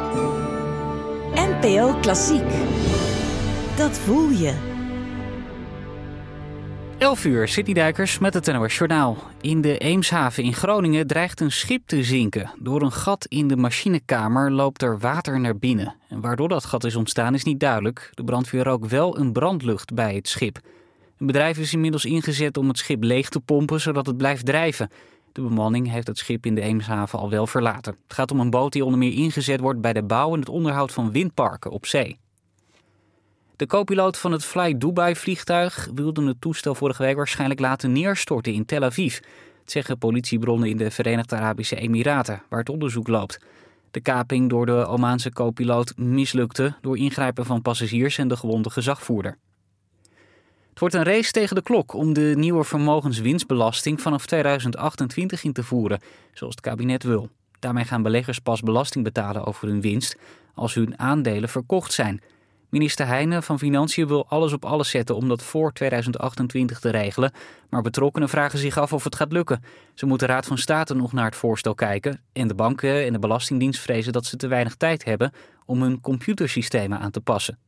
NPO Klassiek. Dat voel je. 11:00, Sydney Dijkers met het NOS Journaal. In de Eemshaven in Groningen dreigt een schip te zinken. Door een gat in de machinekamer loopt er water naar binnen. En waardoor dat gat is ontstaan is niet duidelijk. De brandweer rook wel een brandlucht bij het schip. Een bedrijf is inmiddels ingezet om het schip leeg te pompen, zodat het blijft drijven. De bemanning heeft het schip in de Eemshaven al wel verlaten. Het gaat om een boot die onder meer ingezet wordt bij de bouw en het onderhoud van windparken op zee. De co-piloot van het Fly Dubai-vliegtuig wilde het toestel vorige week waarschijnlijk laten neerstorten in Tel Aviv. Het zeggen politiebronnen in de Verenigde Arabische Emiraten, waar het onderzoek loopt. De kaping door de Omaanse co-piloot mislukte door ingrijpen van passagiers en de gewonde gezagvoerder. Het wordt een race tegen de klok om de nieuwe vermogenswinstbelasting vanaf 2028 in te voeren, zoals het kabinet wil. Daarmee gaan beleggers pas belasting betalen over hun winst als hun aandelen verkocht zijn. Minister Heijnen van Financiën wil alles op alles zetten om dat voor 2028 te regelen. Maar betrokkenen vragen zich af of het gaat lukken. Ze moet de Raad van State nog naar het voorstel kijken. En de banken en de Belastingdienst vrezen dat ze te weinig tijd hebben om hun computersystemen aan te passen.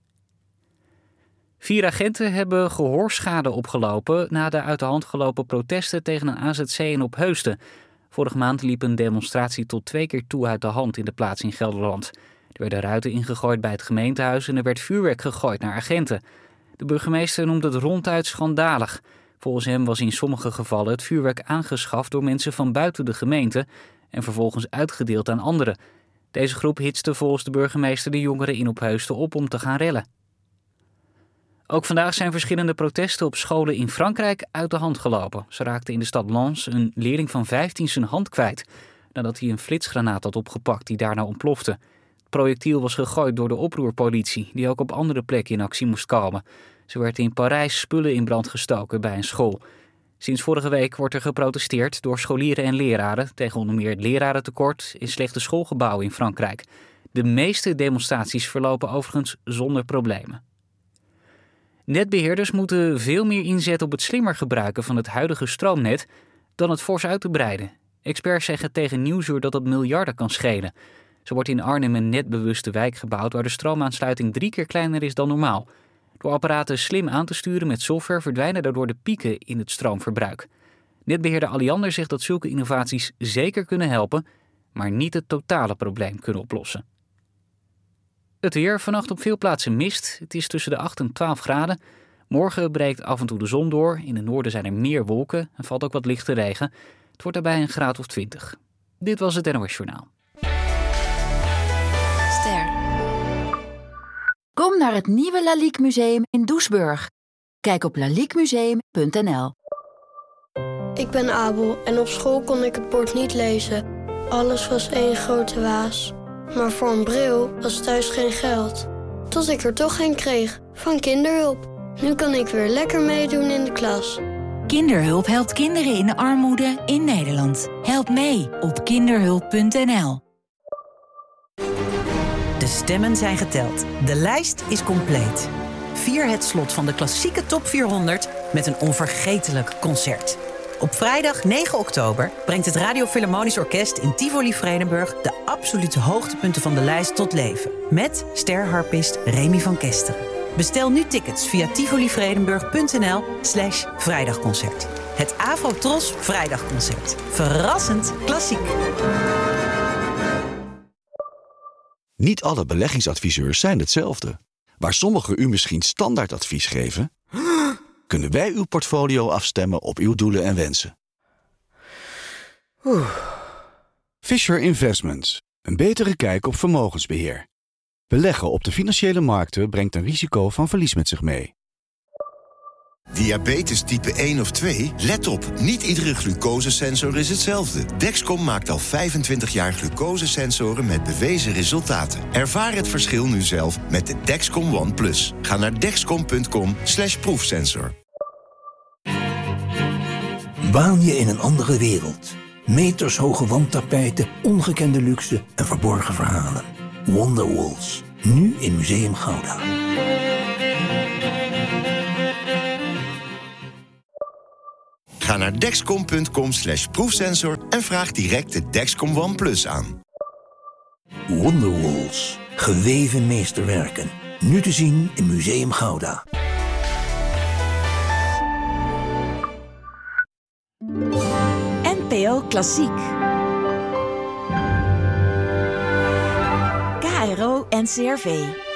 4 agenten hebben gehoorschade opgelopen na de uit de hand gelopen protesten tegen een AZC in Opheusden. Vorige maand liep een demonstratie tot 2 keer toe uit de hand in de plaats in Gelderland. Er werden ruiten ingegooid bij het gemeentehuis en er werd vuurwerk gegooid naar agenten. De burgemeester noemde het ronduit schandalig. Volgens hem was in sommige gevallen het vuurwerk aangeschaft door mensen van buiten de gemeente en vervolgens uitgedeeld aan anderen. Deze groep hitste volgens de burgemeester de jongeren in Opheusden op om te gaan rellen. Ook vandaag zijn verschillende protesten op scholen in Frankrijk uit de hand gelopen. Ze raakten in de stad Lens een leerling van 15 zijn hand kwijt nadat hij een flitsgranaat had opgepakt die daarna ontplofte. Het projectiel was gegooid door de oproerpolitie, die ook op andere plekken in actie moest komen. Zo werd in Parijs spullen in brand gestoken bij een school. Sinds vorige week wordt er geprotesteerd door scholieren en leraren tegen onder meer het lerarentekort in slechte schoolgebouwen in Frankrijk. De meeste demonstraties verlopen overigens zonder problemen. Netbeheerders moeten veel meer inzetten op het slimmer gebruiken van het huidige stroomnet dan het fors uit te breiden. Experts zeggen tegen Nieuwsuur dat het miljarden kan schelen. Zo wordt in Arnhem een netbewuste wijk gebouwd waar de stroomaansluiting 3 keer kleiner is dan normaal. Door apparaten slim aan te sturen met software verdwijnen daardoor de pieken in het stroomverbruik. Netbeheerder Alliander zegt dat zulke innovaties zeker kunnen helpen, maar niet het totale probleem kunnen oplossen. Het weer, vannacht op veel plaatsen mist. Het is tussen de 8 en 12 graden. Morgen breekt af en toe de zon door. In het noorden zijn er meer wolken en valt ook wat lichte regen. Het wordt daarbij een graad of 20. Dit was het NOS Journaal. Kom naar het nieuwe Lalique Museum in Doesburg. Kijk op laliquemuseum.nl. Ik ben Abel en op school kon ik het bord niet lezen. Alles was één grote waas. Maar voor een bril was thuis geen geld. Tot ik er toch een kreeg, van Kinderhulp. Nu kan ik weer lekker meedoen in de klas. Kinderhulp helpt kinderen in armoede in Nederland. Help mee op kinderhulp.nl. De stemmen zijn geteld. De lijst is compleet. Vier het slot van de klassieke top 400 met een onvergetelijk concert. Op vrijdag 9 oktober brengt het Radio Philharmonisch Orkest in Tivoli Vredenburg de absolute hoogtepunten van de lijst tot leven. Met sterharpist Remy van Kesteren. Bestel nu tickets via tivolivredenburg.nl/vrijdagconcert. Het Afro-Tros Vrijdagconcert. Verrassend klassiek. Niet alle beleggingsadviseurs zijn hetzelfde. Waar sommigen u misschien standaardadvies geven, kunnen wij uw portfolio afstemmen op uw doelen en wensen. Fisher Investments. Een betere kijk op vermogensbeheer. Beleggen op de financiële markten brengt een risico van verlies met zich mee. Diabetes type 1 of 2? Let op, niet iedere glucosesensor is hetzelfde. Dexcom maakt al 25 jaar glucosesensoren met bewezen resultaten. Ervaar het verschil nu zelf met de Dexcom ONE+. Ga naar dexcom.com/proefsensor. Baan je in een andere wereld. Metershoge wandtapijten, ongekende luxe en verborgen verhalen. Wonderwalls, nu in Museum Gouda. Ga naar dexcom.com/proefsensor en vraag direct de Dexcom ONE+ aan. Wonderwalls. Geweven meesterwerken. Nu te zien in Museum Gouda. NPO Klassiek. KRO NCRV.